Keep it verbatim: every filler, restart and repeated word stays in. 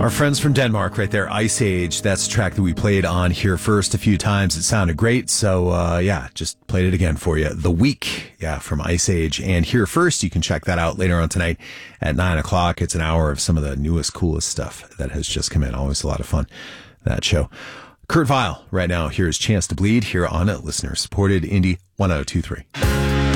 Our friends from Denmark right there, Ice Age. That's a track that we played on Here First a few times. It sounded great. So, uh, yeah, just played it again for you. The Week, yeah, from Ice Age and Here First. You can check that out later on tonight at nine o'clock. It's an hour of some of the newest, coolest stuff that has just come in. Always a lot of fun, that show. Kurt Vile right now. Here's Chance to Bleed here on Listener Supported Indie one oh two three.